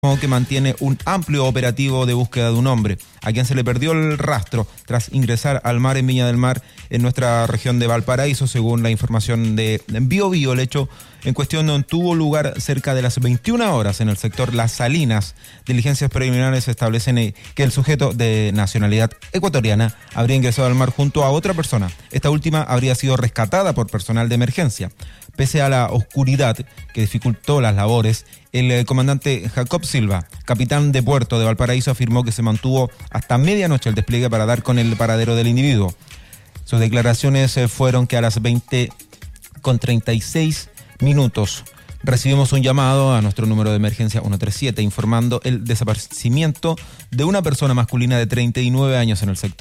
que mantiene un amplio operativo de búsqueda de un hombre, a quien se le perdió el rastro tras ingresar al mar en Viña del Mar, en nuestra región de Valparaíso, según la información de Biobío. El hecho en cuestión tuvo lugar cerca de las 21 horas en el sector Las Salinas. Diligencias preliminares establecen que el sujeto de nacionalidad ecuatoriana habría ingresado al mar junto a otra persona. Esta última habría sido rescatada por personal de emergencia. Pese a la oscuridad que dificultó las labores, el comandante Jacob Silva, capitán de puerto de Valparaíso, afirmó que se mantuvo hasta medianoche el despliegue para dar con el paradero del individuo. Sus declaraciones fueron que a las 20:36 recibimos un llamado a nuestro número de emergencia 137 informando el desaparecimiento de una persona masculina de 39 años en el sector.